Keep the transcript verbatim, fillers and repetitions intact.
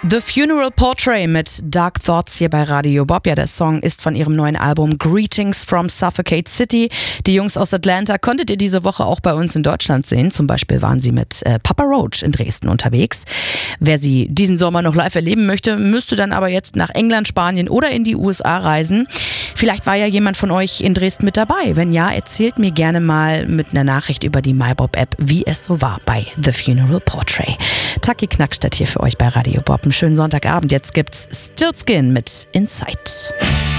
The Funeral Portrait mit Dark Thoughts hier bei Radio Bob. Ja, der Song ist von ihrem neuen Album Greetings from Suffocate City. Die Jungs aus Atlanta konntet ihr diese Woche auch bei uns in Deutschland sehen. Zum Beispiel waren sie mit äh, Papa Roach in Dresden unterwegs. Wer sie diesen Sommer noch live erleben möchte, müsste dann aber jetzt nach England, Spanien oder in die U S A reisen. Vielleicht war ja jemand von euch in Dresden mit dabei. Wenn ja, erzählt mir gerne mal mit einer Nachricht über die MyBob-App, wie es so war bei The Funeral Portrait. Taki Knackstedt hier für euch bei Radio Bob. Einen schönen Sonntagabend. Jetzt gibt's Stiltskin mit Inside.